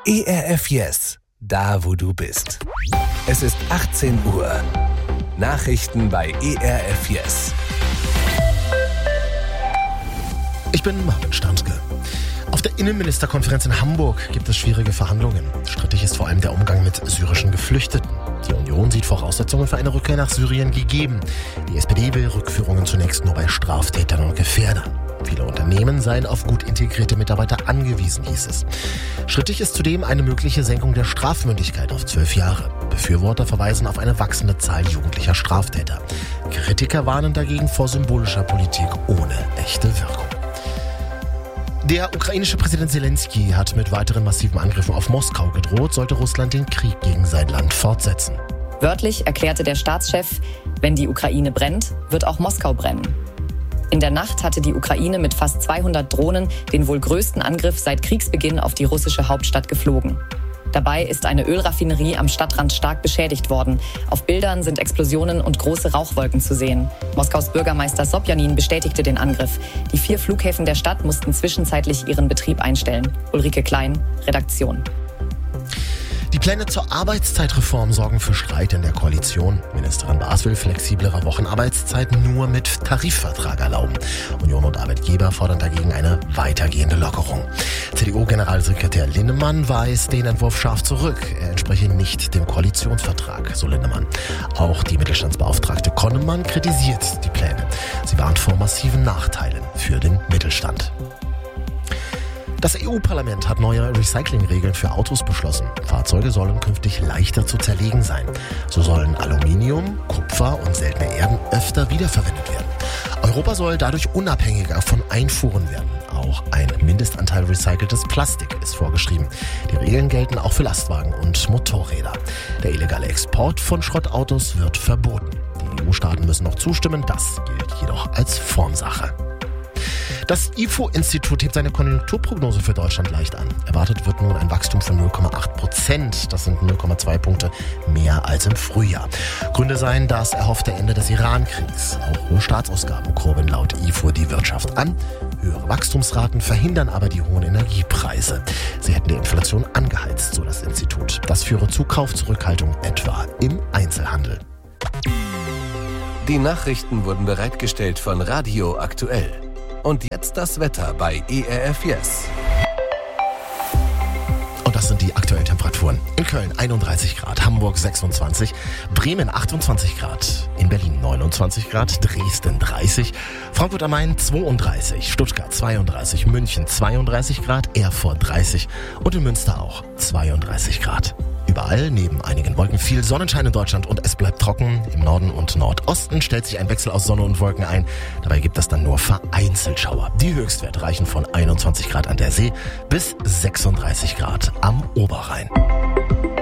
ERF Yes, da wo du bist. Es ist 18 Uhr. Nachrichten bei ERF Yes. Ich bin Marvin Standke. Auf der Innenministerkonferenz in Hamburg gibt es schwierige Verhandlungen. Strittig ist vor allem der Umgang mit syrischen Geflüchteten. Die Union sieht Voraussetzungen für eine Rückkehr nach Syrien gegeben. Die SPD will Rückführungen zunächst nur bei Straftätern und Gefährdern. Viele Unternehmen seien auf gut integrierte Mitarbeiter angewiesen, hieß es. Strittig ist zudem eine mögliche Senkung der Strafmündigkeit auf 12 Jahre. Befürworter verweisen auf eine wachsende Zahl jugendlicher Straftäter. Kritiker warnen dagegen vor symbolischer Politik ohne echte Wirkung. Der ukrainische Präsident Zelensky hat mit weiteren massiven Angriffen auf Moskau gedroht, sollte Russland den Krieg gegen sein Land fortsetzen. Wörtlich erklärte der Staatschef, wenn die Ukraine brennt, wird auch Moskau brennen. In der Nacht hatte die Ukraine mit fast 200 Drohnen den wohl größten Angriff seit Kriegsbeginn auf die russische Hauptstadt geflogen. Dabei ist eine Ölraffinerie am Stadtrand stark beschädigt worden. Auf Bildern sind Explosionen und große Rauchwolken zu sehen. Moskaus Bürgermeister Sobjanin bestätigte den Angriff. Die 4 Flughäfen der Stadt mussten zwischenzeitlich ihren Betrieb einstellen. Ulrike Klein, Redaktion. Die Pläne zur Arbeitszeitreform sorgen für Streit in der Koalition. Ministerin Baas will flexiblere Wochenarbeitszeit nur mit Tarifvertrag erlauben. Union und Arbeitgeber fordern dagegen eine weitergehende Lockerung. CDU-Generalsekretär Linnemann weist den Entwurf scharf zurück. Er entspreche nicht dem Koalitionsvertrag, so Linnemann. Auch die Mittelstandsbeauftragte Konnemann kritisiert die Pläne. Sie warnt vor massiven Nachteilen für den Mittelstand. Das EU-Parlament hat neue Recyclingregeln für Autos beschlossen. Fahrzeuge sollen künftig leichter zu zerlegen sein. So sollen Aluminium, Kupfer und seltene Erden öfter wiederverwendet werden. Europa soll dadurch unabhängiger von Einfuhren werden. Auch ein Mindestanteil recyceltes Plastik ist vorgeschrieben. Die Regeln gelten auch für Lastwagen und Motorräder. Der illegale Export von Schrottautos wird verboten. Die EU-Staaten müssen noch zustimmen, das gilt jedoch als Formsache. Das IFO-Institut hebt seine Konjunkturprognose für Deutschland leicht an. Erwartet wird nun ein Wachstum von 0,8%. Das sind 0,2 mehr als im Frühjahr. Gründe seien das erhoffte Ende des Iran-Kriegs. Auch hohe Staatsausgaben kurbeln laut IFO die Wirtschaft an. Höhere Wachstumsraten verhindern aber die hohen Energiepreise. Sie hätten die Inflation angeheizt, so das Institut. Das führe zu Kaufzurückhaltung etwa im Einzelhandel. Die Nachrichten wurden bereitgestellt von Radio Aktuell. Und jetzt das Wetter bei ERF Yes. Und das sind die aktuellen Temperaturen. In Köln 31 Grad, Hamburg 26, Bremen 28 Grad, in Berlin 29 Grad, Dresden 30, Frankfurt am Main 32, Stuttgart 32, München 32 Grad, Erfurt 30 und in Münster auch 32 Grad. Überall neben einigen Wolken viel Sonnenschein in Deutschland und es bleibt trocken. Im Norden und Nordosten stellt sich ein Wechsel aus Sonne und Wolken ein. Dabei gibt es dann nur vereinzelt Schauer. Die Höchstwerte reichen von 21 Grad an der See bis 36 Grad am Oberrhein.